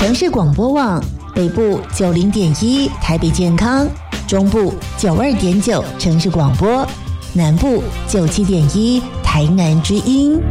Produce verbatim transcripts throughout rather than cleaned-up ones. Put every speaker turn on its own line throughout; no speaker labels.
城市广播网北部九零点一台北健康，中部九二点九城市广播，南部九七点一台南之音。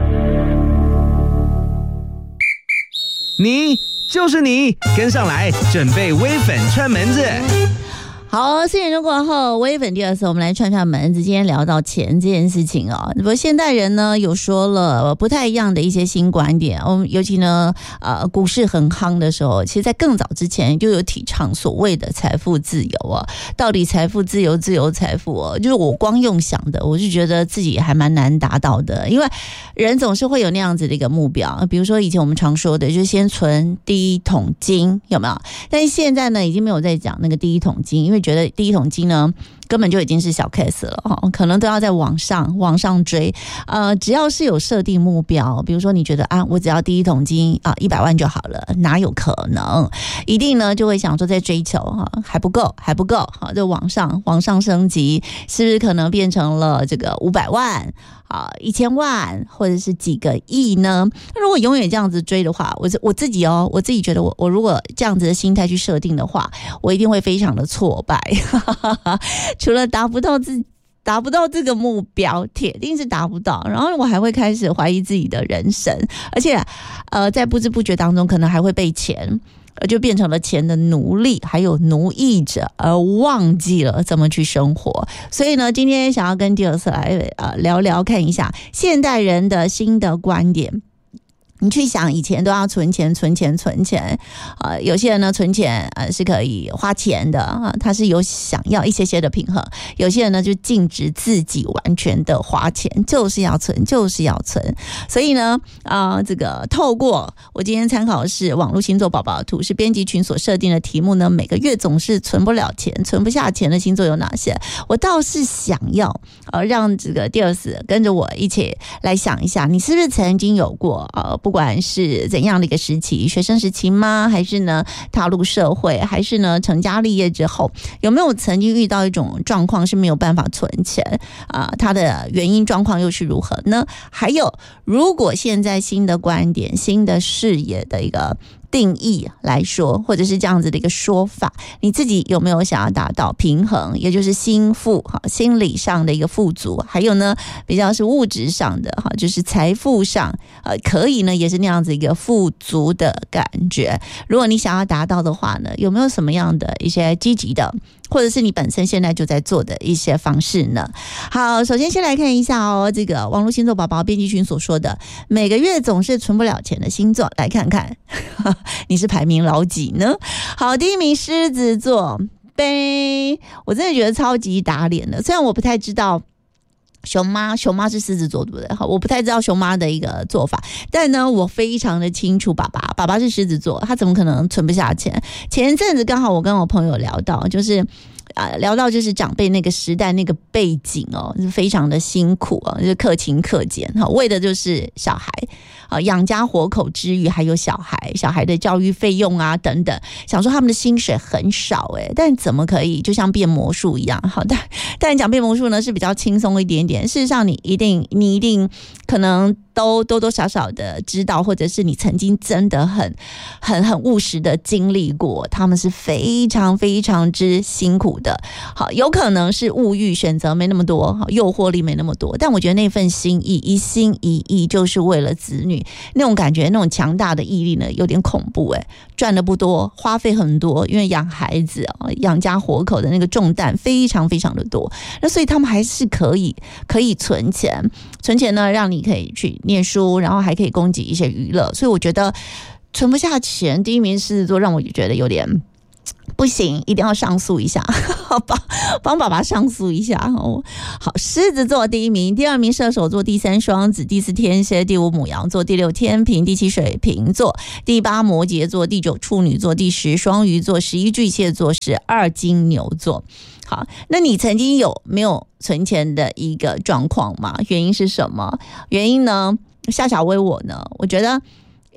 你就是你，跟上来，准备微粉串门子。
好，四点钟过后，微粉第二次，我们来串串门子。今天聊到钱这件事情哦，不过现代人呢有说了不太一样的一些新观点。我们尤其呢，呃，股市很夯的时候，其实在更早之前就有提倡所谓的财富自由啊。到底财富自由、自由财富哦，就是我光用想的，我就觉得自己还蛮难达到的，因为人总是会有那样子的一个目标。比如说以前我们常说的，就是先存第一桶金，有没有？但是现在呢，已经没有在讲那个第一桶金，因为觉得第一桶金呢根本就已经是小 case 了，可能都要在往上往上追。呃，只要是有设定目标，比如说你觉得啊，我只要第一桶金啊一百万就好了，哪有可能？一定呢就会想说在追求哈，还不够，还不够，好，就往上往上升级，是不是可能变成了这个五百万？啊，一千万或者是几个亿呢？如果永远这样子追的话，我我自己哦，我自己觉得我我如果这样子的心态去设定的话，我一定会非常的挫败。除了达不到自达不到这个目标，铁定是达不到。然后我还会开始怀疑自己的人生，而且呃，在不知不觉当中，可能还会被钱。就变成了钱的奴隶，还有奴役者，而忘记了怎么去生活。所以呢，今天想要跟第二次来呃聊聊，看一下现代人的新的观点。你去想，以前都要存钱存钱存钱，呃，有些人呢存钱呃是可以花钱的啊，他是有想要一些些的平衡；有些人呢就禁止自己完全的花钱，就是要存，就是要存。所以呢，啊、呃，这个透过我今天参考的是网络星座宝宝图，是编辑群所设定的题目呢，每个月总是存不了钱、存不下钱的星座有哪些？我倒是想要呃让这个第二次跟着我一起来想一下，你是不是曾经有过呃。不管是怎样的一个时期，学生时期吗？还是呢踏入社会？还是呢成家立业之后，有没有曾经遇到一种状况是没有办法存钱啊、呃？它的原因状况又是如何呢？还有，如果现在新的观点、新的视野的一个定义来说，或者是这样子的一个说法，你自己有没有想要达到平衡，也就是心富哈，心理上的一个富足，还有呢比较是物质上的哈，就是财富上呃可以呢也是那样子一个富足的感觉。如果你想要达到的话呢，有没有什么样的一些积极的，或者是你本身现在就在做的一些方式呢？好，首先先来看一下哦，这个网络星座宝宝编辑群所说的每个月总是存不了钱的星座，来看看你是排名老几呢？好，第一名狮子座，呗，我真的觉得超级打脸的。虽然我不太知道熊妈，熊妈是狮子座对不对？好，我不太知道熊妈的一个做法，但呢，我非常的清楚爸爸，爸爸是狮子座，他怎么可能存不下钱？前一阵子刚好我跟我朋友聊到，就是啊，聊到就是长辈那个时代那个背景哦，是非常的辛苦哦，就是克勤克俭哈，为的就是小孩啊，养家活口之余，还有小孩，小孩的教育费用啊等等。想说他们的薪水很少哎，但怎么可以就像变魔术一样？好，但但讲变魔术呢是比较轻松一点点。事实上，你一定你一定可能都多多少少的知道，或者是你曾经真的很很很务实的经历过，他们是非常非常之辛苦的。好，有可能是物欲选择没那么多，诱惑力没那么多，但我觉得那份心意，一心一意就是为了子女，那种感觉，那种强大的毅力呢，有点恐怖哎。赚的不多，花费很多，因为养孩子啊，养家活口的那个重担非常非常的多，那所以他们还是可以可以存钱，存钱呢，让你可以去念书，然后还可以供给一些娱乐。所以我觉得存不下钱，第一名狮子座让我觉得有点不行，一定要上诉一下，帮帮爸爸上诉一下哦。好，狮子座第一名，第二名射手座，第三双子，第四天蝎，第五牡羊座，第六天秤，第七水瓶座，第八摩羯座，第九处女座，第十双鱼座，十一巨蟹座，十二金牛座。好，那你曾经有没有存钱的一个状况吗？原因是什么？原因呢？夏小薇我呢，我觉得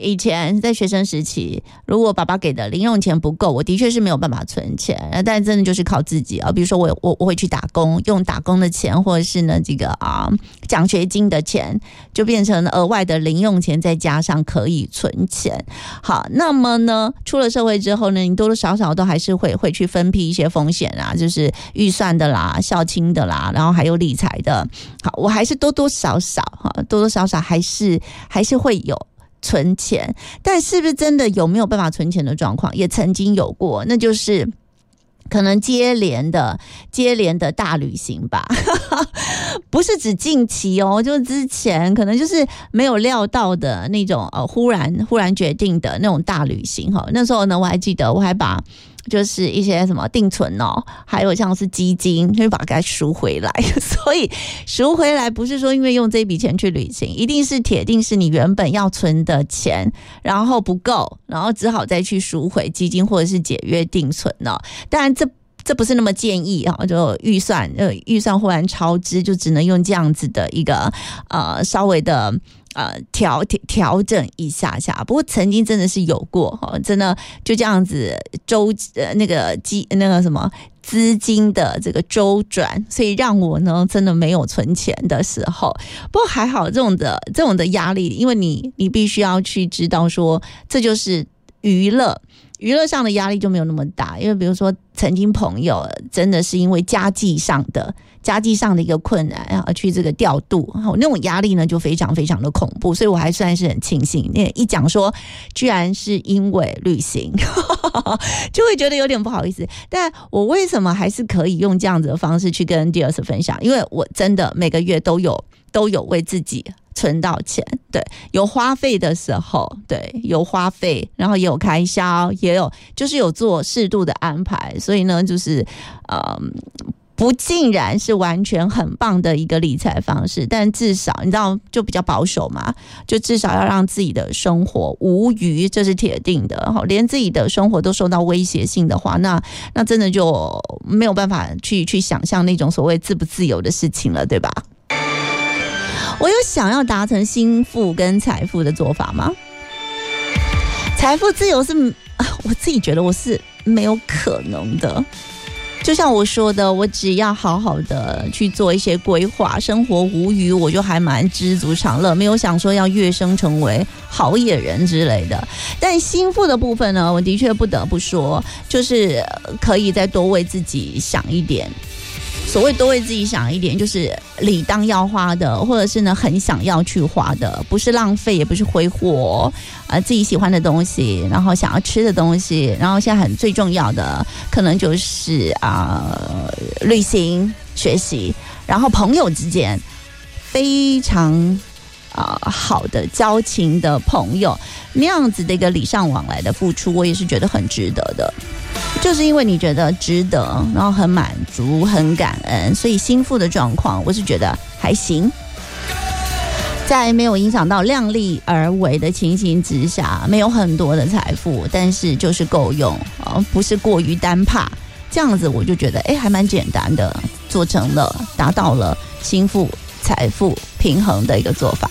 以前在学生时期，如果爸爸给的零用钱不够，我的确是没有办法存钱，但真的就是靠自己啊。比如说我我我会去打工，用打工的钱或者是呢这个啊奖学金的钱，就变成额外的零用钱，再加上可以存钱。好，那么呢出了社会之后呢，你多多少少都还是会会去分批一些风险啊，就是预算的啦、校庆的啦，然后还有理财的。好，我还是多多少少哈，多多少少还是还是会有存钱，但是不是真的有没有办法存钱的状况，也曾经有过，那就是可能接连的接连的大旅行吧，不是指近期哦，就是之前可能就是没有料到的那种呃，忽然忽然决定的那种大旅行哈。那时候呢，我还记得我还把就是一些什么定存哦，还有像是基金，就把它赎回来。所以赎回来不是说因为用这笔钱去旅行，一定是铁定是你原本要存的钱，然后不够，然后只好再去赎回基金或者是解约定存哦。当然这这不是那么建议啊，就预算呃预算忽然超支，就只能用这样子的一个呃稍微的。呃，调调整一下下，不过曾经真的是有过哈，真的就这样子周呃那个基那个什么资金的这个周转，所以让我呢真的没有存钱的时候。不过还好，这种的这种的压力，因为你你必须要去知道说，这就是娱乐。娱乐上的压力就没有那么大，因为比如说曾经朋友真的是因为家计上的家计上的一个困难啊，去这个调度，那种压力呢就非常非常的恐怖，所以我还算是很庆幸。一讲说居然是因为旅行，就会觉得有点不好意思。但我为什么还是可以用这样子的方式去跟 Dios 分享？因为我真的每个月都有都有为自己存到钱，对，有花费的时候，对，有花费，然后也有开销，也有就是有做适度的安排，所以呢，就是呃，不尽然是完全很棒的一个理财方式，但至少你知道就比较保守嘛，就至少要让自己的生活无虞，这是铁定的。连自己的生活都受到威胁性的话，那那真的就没有办法去去想象那种所谓自不自由的事情了，对吧？我有想要达成心富跟财富的做法吗？财富自由是我自己觉得我是没有可能的。就像我说的，我只要好好的去做一些规划，生活无虞，我就还蛮知足常乐，没有想说要跃升成为好野人之类的。但心富的部分呢，我的确不得不说，就是可以再多为自己想一点。所谓多为自己想一点，就是理当要花的，或者是呢很想要去花的，不是浪费，也不是挥霍啊、呃，自己喜欢的东西，然后想要吃的东西，然后现在很最重要的，可能就是啊、呃、旅行、学习，然后朋友之间非常啊、呃、好的交情的朋友，那样子的一个礼尚往来的付出，我也是觉得很值得的。就是因为你觉得值得，然后很满足很感恩，所以心富的状况我是觉得还行，在没有影响到量力而为的情形之下，没有很多的财富，但是就是够用、哦、不是过于单怕，这样子我就觉得哎，还蛮简单的，做成了，达到了心富财富平衡的一个做法。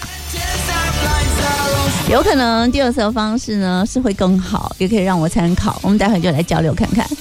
有可能第二次的方式呢是会更好，也可以让我参考，我们待会就来交流看看。